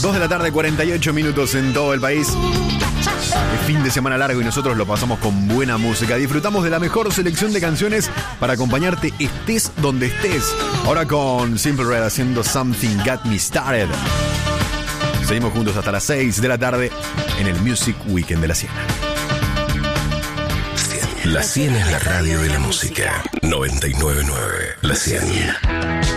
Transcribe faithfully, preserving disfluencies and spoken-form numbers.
dos de la tarde, cuarenta y ocho minutos en todo el país. Es fin de semana largo y nosotros lo pasamos con buena música. Disfrutamos de la mejor selección de canciones para acompañarte estés donde estés. Ahora con Simple Red haciendo Something Got Me Started. Seguimos juntos hasta las seis de la tarde en el Music Weekend de La cien. La cien es la radio de la música. noventa y nueve punto nueve La cien.